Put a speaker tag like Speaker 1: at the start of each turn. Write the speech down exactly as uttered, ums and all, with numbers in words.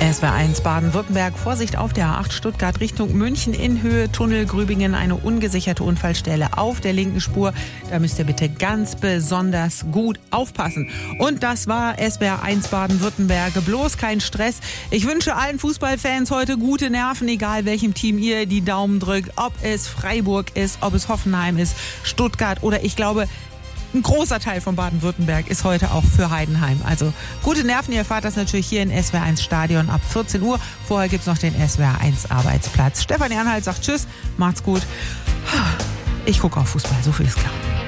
Speaker 1: S W R eins Baden-Württemberg. Vorsicht auf der A acht Stuttgart Richtung München in Höhe Tunnel Grübingen. Eine ungesicherte Unfallstelle auf der linken Spur. Da müsst ihr bitte ganz besonders gut aufpassen. Und das war S W R eins Baden-Württemberg. Bloß kein Stress. Ich wünsche allen Fußballfans heute gute Nerven, egal welchem Team ihr die Daumen drückt. Ob es Freiburg ist, ob es Hoffenheim ist, Stuttgart oder ich glaube, ein großer Teil von Baden-Württemberg ist heute auch für Heidenheim. Also gute Nerven, ihr erfahrt das natürlich hier in S W R eins Stadion ab vierzehn Uhr. Vorher gibt's noch den S W R eins Arbeitsplatz. Stefan Ehrenhalt sagt Tschüss, macht's gut. Ich gucke auf Fußball, so viel ist klar.